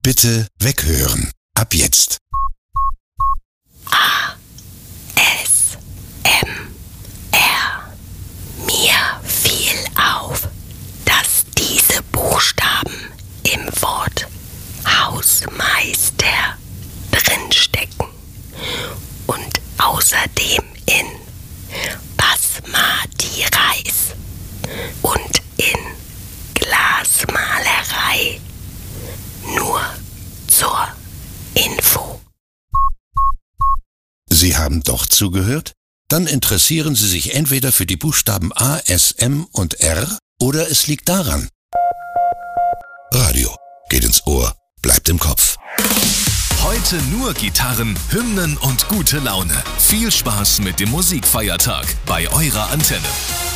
Bitte weghören. Ab jetzt. ASMR. Mir fiel auf, dass diese Buchstaben im Wort Hausmeister drinstecken und außerdem in Basmati Reis und in Glasmalerei. Nur zur Info. Sie haben doch zugehört? Dann interessieren Sie sich entweder für die Buchstaben A, S, M und R oder es liegt daran. Radio geht ins Ohr, bleibt im Kopf. Heute nur Gitarren, Hymnen und gute Laune. Viel Spaß mit dem Musikfeiertag bei eurer Antenne.